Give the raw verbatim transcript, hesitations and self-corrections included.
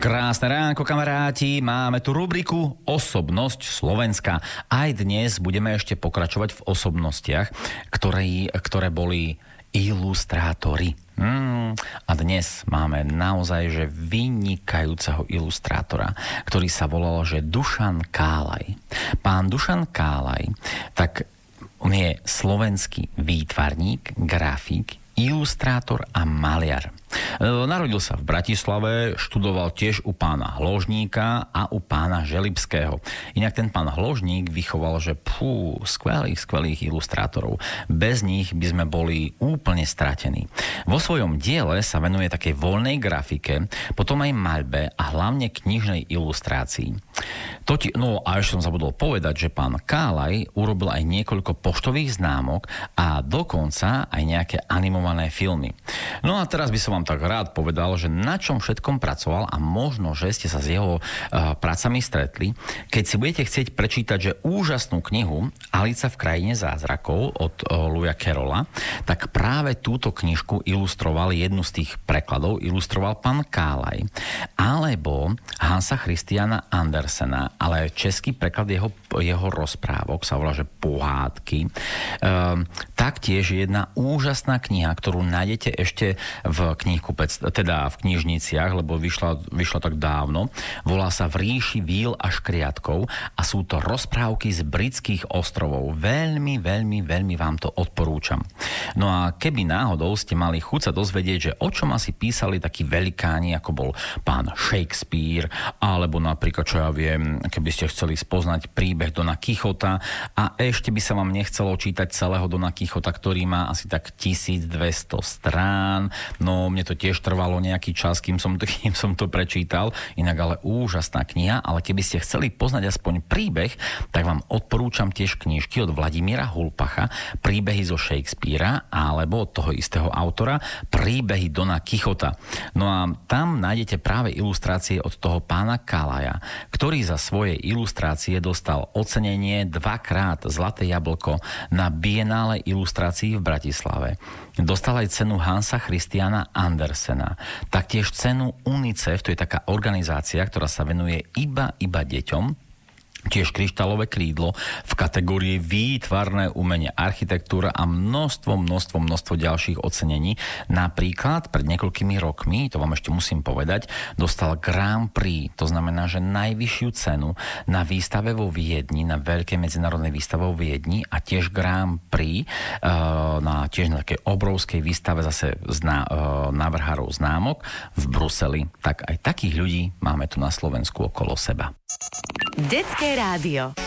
Krásne ránko, kamaráti. Máme tu rubriku Osobnosť Slovenska. Aj dnes budeme ešte pokračovať v osobnostiach, ktoré, ktoré boli ilustrátori. Hmm. A dnes máme naozaj že vynikajúceho ilustrátora, ktorý sa volal, že Dušan Kálaj. Pán Dušan Kálaj, tak on je slovenský výtvarník, grafik, ilustrátor a maliar. Narodil sa v Bratislave, študoval tiež u pána Hložníka a u pána Želibského. Inak ten pán Hložník vychoval, že pú, skvelých, skvelých ilustrátorov. Bez nich by sme boli úplne stratení. Vo svojom diele sa venuje takej voľnej grafike, potom aj maľbe a hlavne knižnej ilustrácii. Toti, no a ešte som zabudol povedať, že pán Kálaj urobil aj niekoľko poštových známok a dokonca aj nejaké animované filmy. No a teraz by som vám tak rád povedal, že na čom všetkom pracoval a možno, že ste sa s jeho uh, prácami stretli, keď si budete chcieť prečítať, že úžasnú knihu Alica v krajine zázrakov od uh, Lewisa Carrolla, tak práve túto knižku ilustroval, jednu z tých prekladov ilustroval pán Kálaj. Alebo Hansa Christiana Andersena, ale český preklad jeho, jeho rozprávok sa volá, že Pohádky. Um, taktiež jedna úžasná kniha, ktorú nájdete ešte v knihkupec, teda v knižniciach, lebo vyšla, vyšla tak dávno. Volá sa V ríši víl a škriatkov a sú to rozprávky z britských ostrovov. Veľmi, veľmi, veľmi vám to odporúčam. No a keby náhodou ste mali chuť sa dozvedieť, že o čom asi písali takí velikáni, ako bol pán Shakespeare, alebo napríklad, čo ja viem, keby ste chceli spoznať príbeh Dona Kichota a ešte by sa vám nechcelo čítať celého Dona Kichota, ktorý má asi tak tisícdvesto strán. No, mne to tiež trvalo nejaký čas, kým som, to, kým som to prečítal. Inak ale úžasná kniha, ale keby ste chceli poznať aspoň príbeh, tak vám odporúčam tiež knižky od Vladimíra Hulpacha, Príbehy zo Shakespearea, alebo od toho istého autora, Príbehy Dona Kichota. No a tam nájdete práve ilustrácie od toho pána Kálaja, ktorý za svoje ilustrácie dostal ocenenie dvakrát Zlaté jablko na Bienále ilustrácií v Bratislave. Dostal aj cenu Hansa Christiana Andersena. Taktiež cenu UNICEF, to je taká organizácia, ktorá sa venuje iba, iba deťom. Tiež kryštálové krídlo v kategórii výtvarné umenie, architektúra a množstvo, množstvo, množstvo ďalších ocenení. Napríklad pred niekoľkými rokmi, to vám ešte musím povedať, dostal Grand Prix, to znamená, že najvyššiu cenu na výstave vo Viedni, na veľkej medzinárodnej výstave vo Viedni a tiež Grand Prix na tiež na takej obrovskej výstave zase zná, návrhárov známok v Bruseli. Tak aj takých ľudí máme tu na Slovensku okolo seba. Detské rádio.